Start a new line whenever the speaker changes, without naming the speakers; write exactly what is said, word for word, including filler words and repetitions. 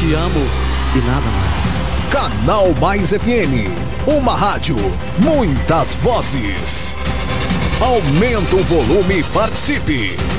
te amo e nada mais.
Canal Mais F M, uma rádio, muitas vozes. Aumenta o volume e participe.